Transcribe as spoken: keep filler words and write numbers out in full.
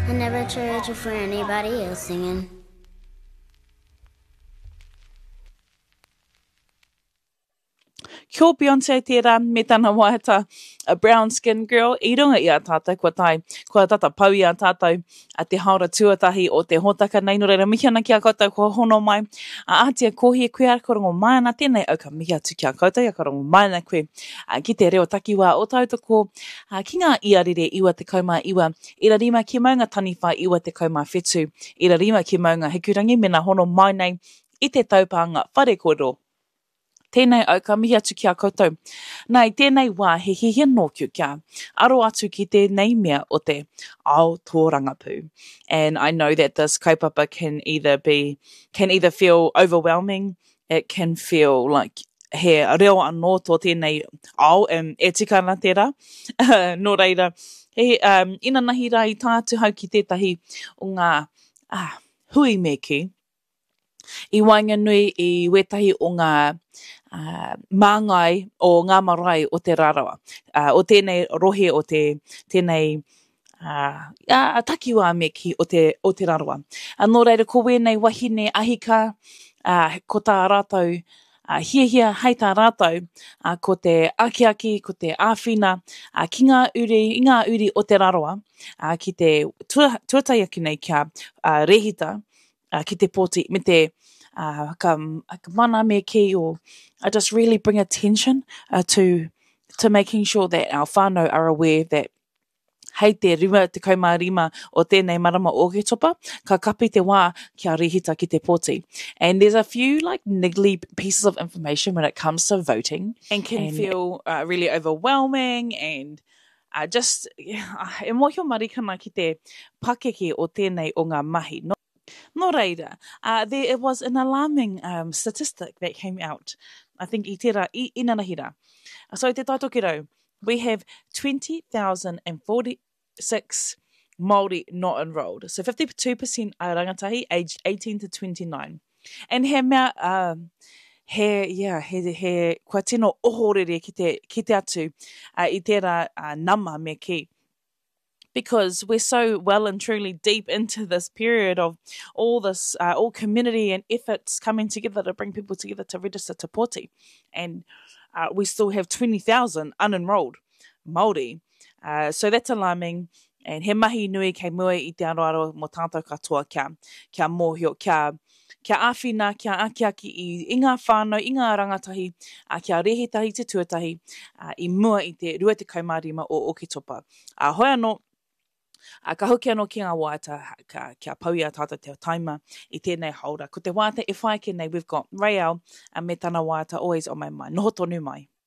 I never trade you for anybody else singing. Kia ora Beyonce tērā, me tāna waiata, a brown skin girl, I runga i a tātou, kua tai, kua tata pau i a tātou, a te haora tuatahi o te hotaka, nei no reira mihi ana ki a koutou, kua hono mai, a ātia kohi e koe ara korongo mai ana, tēnei auka mihi atu ki a koutou, a korongo mai ana koe, a, ki te reo takiwa o tautoko, a, ki ngā iarire iwa te kaumā iwa, ira rima ki maunga taniwha iwa te kaumā whetu, ira rima ki maunga hekurangi, mena hono mai nei, i te taupanga whare koro. Tēnei au ka mihi atu ki a koutou. Nei, tēnei wā he hihi anō ki kia. Aro atu ki tēnei mea o te ao tō rangapū. And I know that this kaupapa can either be, can either feel overwhelming, it can feel like he reo anō tō tēnei ao, um, e tika ana tērā. Nō reira, he um, ina nahi rai tātu hau ki tētahi o ngā ah, hui me ki. I wainga nui i wetahi o ngā uh, māngai o ngā marae o te rarawa. Uh, o tēnei rohe o te tēnei uh, uh, takiwā me ki o te, o te rarawa. Anō reira, ko wēnei wahine ahika, uh, ko tā rātou uh, hia hia hei tā rātou, uh, ko te akiaki, ko te āwhina, uh, ki ngā uri, i ngā uri o te rarawa, uh, ki te tua, tuatai aki nei kia uh, rehita, uh, ki te pōti, me te Uh, ka, ka mana me ki, or I just really bring attention uh, to to making sure that our whānau are aware that hei te rima, te kaumā rima o tēnei marama o ke topa, ka kapi te wā kia rihita ki te pōti. And there's a few like niggly pieces of information when it comes to voting and can and feel uh, really overwhelming and uh, just, uh, e mohio marikana ki te pakeke o tēnei o ngā mahi. No No reira, uh, there it was an alarming um, statistic that came out, I think i tera, i inanahira. So te taitoki rau, we have twenty thousand forty-six Māori not enrolled. So fifty-two percent a rangatahi aged eighteen to twenty-nine. And he mea, um, he, yeah, he, he, kua tino ohorere ki te, ki te atu uh, i tera uh, nama me ki. Because we're so well and truly deep into this period of all this, uh, all community and efforts coming together to bring people together to register te pōti. And uh, we still have twenty thousand unenrolled Māori. Uh, so that's alarming. And he mahi nui kei mua i te aroaro mo tātou katoa kia, kia mōhio, kia, kia āwhina, kia akiaki i, i ngā whānau, i ngā rangatahi, uh, kia rehitahi te tuatahi, uh, i mua i te rua te kaumārima o Oketopa. Uh, hoi anō, Uh, ka hoki anō ki ngā wāta, ka, kia paui a tātou te taima i tēnei haura. Ko te wāta e whae ke nei, we've got Rael, and me tāna wāta always on my mind. Noho tonu mai.